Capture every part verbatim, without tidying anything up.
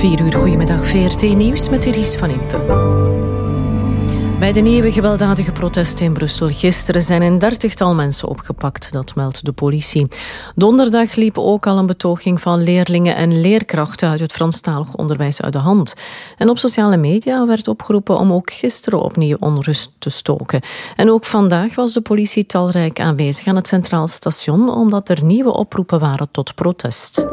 vier uur, goedemiddag, V R T Nieuws met Iris van Impe. Bij de nieuwe gewelddadige protesten in Brussel gisteren zijn een dertigtal mensen opgepakt, dat meldt de politie. Donderdag liep ook al een betoging van leerlingen en leerkrachten uit het Franstalig onderwijs uit de hand. En op sociale media werd opgeroepen om ook gisteren opnieuw onrust te stoken. En ook vandaag was de politie talrijk aanwezig aan het Centraal Station, omdat er nieuwe oproepen waren tot protest.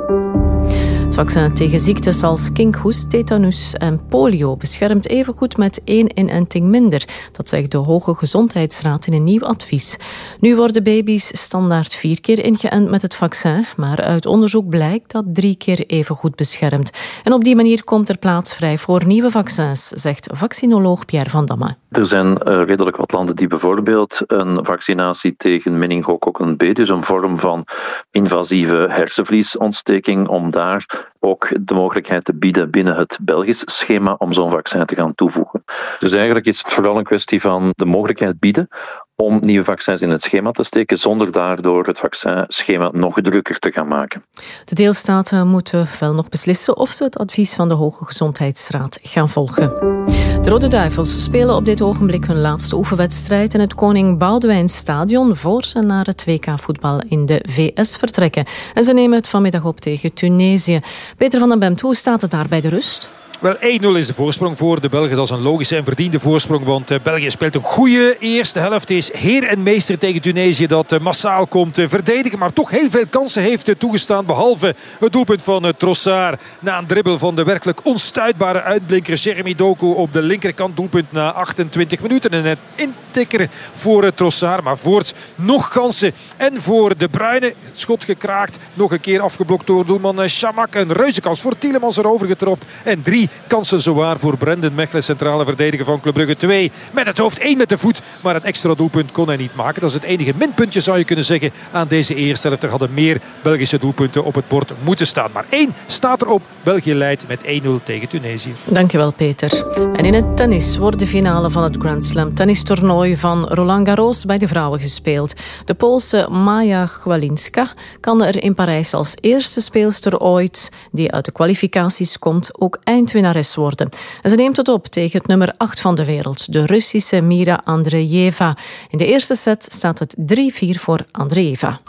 Het vaccin tegen ziektes als kinkhoest, tetanus en polio beschermt evengoed met één inenting minder. Dat zegt de Hoge Gezondheidsraad in een nieuw advies. Nu worden baby's standaard vier keer ingeënt met het vaccin, maar uit onderzoek blijkt dat drie keer evengoed beschermt. En op die manier komt er plaats vrij voor nieuwe vaccins, zegt vaccinoloog Pierre van Damme. Er zijn uh, redelijk wat landen die bijvoorbeeld een vaccinatie tegen meningokokken B, dus een vorm van invasieve hersenvliesontsteking, om daar ook de mogelijkheid te bieden binnen het Belgisch schema om zo'n vaccin te gaan toevoegen. Dus eigenlijk is het vooral een kwestie van de mogelijkheid bieden om nieuwe vaccins in het schema te steken, zonder daardoor het vaccinschema nog drukker te gaan maken. De deelstaten moeten wel nog beslissen of ze het advies van de Hoge Gezondheidsraad gaan volgen. De Rode Duivels spelen op dit ogenblik hun laatste oefenwedstrijd in het Koning Boudewijn Stadion voor ze naar het W K-voetbal in de V S vertrekken. En ze nemen het vanmiddag op tegen Tunesië. Peter van den Bemt, hoe staat het daar bij de rust? Wel, één nul is de voorsprong voor de Belgen. Dat is een logische en verdiende voorsprong, want uh, België speelt een goede eerste helft. Is heer en meester tegen Tunesië dat uh, massaal komt uh, verdedigen, maar toch heel veel kansen heeft uh, toegestaan, behalve het doelpunt van uh, Trossard na een dribbel van de werkelijk onstuitbare uitblinker Jeremy Doku op de linkerkant. Doelpunt na achtentwintig minuten en een intikker voor uh, Trossard, maar voorts nog kansen. En voor De Bruyne, schot gekraakt, nog een keer afgeblokt door doelman uh, Chamak. Een reuze kans voor Tielemans erover getropt en drie kansen zowaar voor Brendan Mechelen, centrale verdediger van Club Brugge. Twee met het hoofd, één met de voet. Maar een extra doelpunt kon hij niet maken. Dat is het enige minpuntje, zou je kunnen zeggen, aan deze eerste helft. Er hadden meer Belgische doelpunten op het bord moeten staan. Maar één staat erop. België leidt met één nul tegen Tunesië. Dankjewel, Peter. En in het tennis wordt de finale van het Grand Slam tennistoernooi van Roland Garros bij de vrouwen gespeeld. De Poolse Maja Chwalinska kan er in Parijs als eerste speelster ooit die uit de kwalificaties komt ook eindwinnares worden. En ze neemt het op tegen het nummer acht van de wereld, de Russische Mira Andreeva. In de eerste set staat het drie vier voor Andreeva.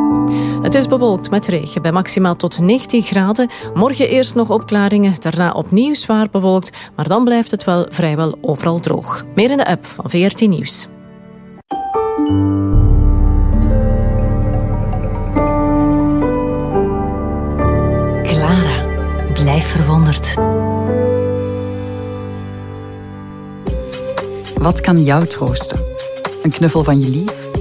Het is bewolkt met regen bij maximaal tot negentien graden. Morgen eerst nog opklaringen, daarna opnieuw zwaar bewolkt, maar dan blijft het wel vrijwel overal droog. Meer in de app van V R T Nieuws. Clara, blijf verwonderd. Wat kan jou troosten? Een knuffel van je lief?